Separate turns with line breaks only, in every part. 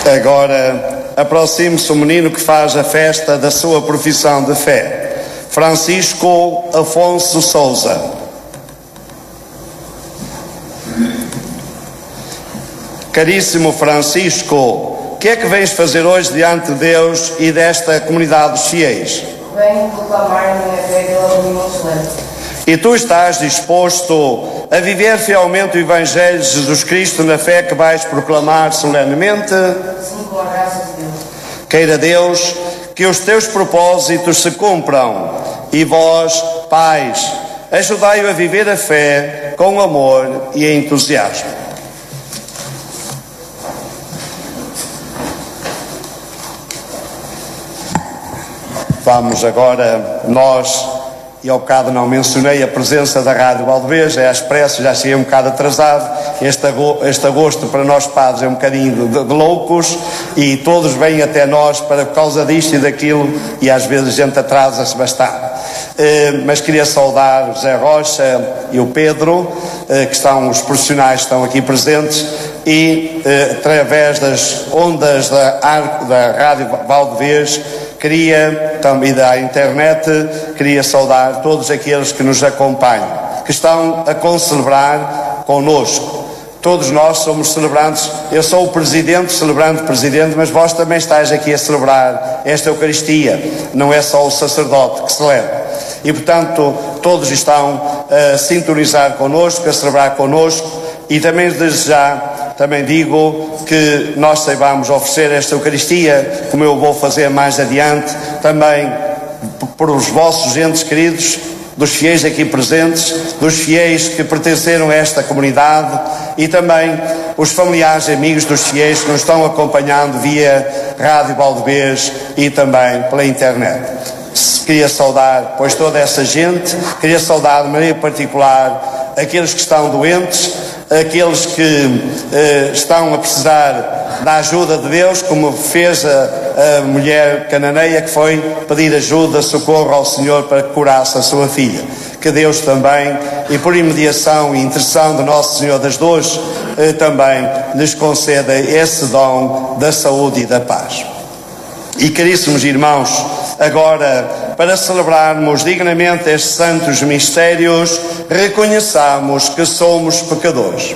Agora aproxime-se o menino que faz a festa da sua profissão de fé, Francisco Afonso Souza. Caríssimo Francisco, o que é que vens fazer hoje diante de Deus e desta comunidade dos fiéis?
Venho proclamar a minha fé pela comunhão solene.
E tu estás disposto a viver fielmente o Evangelho de Jesus Cristo na fé que vais proclamar solenemente?
Sim, com a graça de Deus.
Queira Deus que os teus propósitos se cumpram. E vós, pais, ajudai-o a viver a fé com amor e entusiasmo. Vamos agora, nós, e ao bocado não mencionei a presença da Rádio Valdevez, é expresso, já cheguei um bocado atrasado. Este agosto para nós padres é um bocadinho de loucos, e todos vêm até nós por causa disto e daquilo, e às vezes a gente atrasa-se bastante. Mas queria saudar o José Rocha e o Pedro, que estão, os profissionais que estão aqui presentes, e através das ondas da Rádio Valdevez, e da internet, queria saudar todos aqueles que nos acompanham, que estão a concelebrar connosco. Todos nós somos celebrantes. Eu sou o presidente, celebrante presidente, mas vós também estáis aqui a celebrar esta Eucaristia. Não é só o sacerdote que celebra. E, portanto, todos estão a sintonizar connosco, a celebrar connosco, e também desde já também digo que nós saibamos oferecer esta Eucaristia, como eu vou fazer mais adiante, também por os vossos entes queridos, dos fiéis aqui presentes, dos fiéis que pertenceram a esta comunidade, e também os familiares e amigos dos fiéis que nos estão acompanhando via Rádio Valdevez e também pela internet. Queria saudar, pois, toda essa gente, queria saudar de maneira particular aqueles que estão doentes, aqueles que estão a precisar da ajuda de Deus, como fez a mulher cananeia que foi pedir ajuda, socorro ao Senhor para que curasse a sua filha. Que Deus também, e por imediação e intercessão do nosso Senhor das Dores, também lhes conceda esse dom da saúde e da paz. E, caríssimos irmãos, agora, para celebrarmos dignamente estes santos mistérios, reconheçamos que somos pecadores.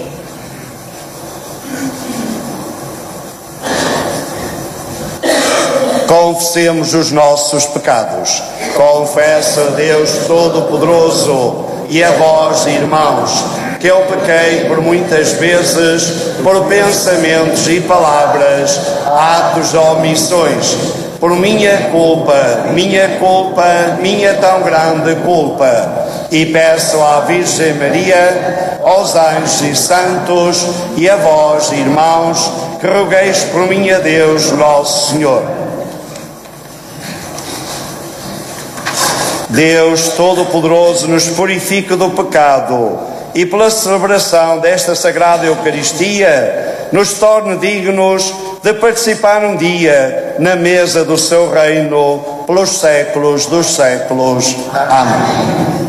Confessemos os nossos pecados. Confesso a Deus Todo-Poderoso e a vós, irmãos, que eu pequei por muitas vezes, por pensamentos e palavras, atos ou omissões, por minha culpa, minha tão grande culpa. E peço à Virgem Maria, aos anjos e santos e a vós, irmãos, que rogueis por mim a Deus nosso Senhor. Deus Todo-Poderoso nos purifique do pecado e, pela celebração desta Sagrada Eucaristia, nos torne dignos de participar um dia na mesa do seu reino pelos séculos dos séculos. Amém.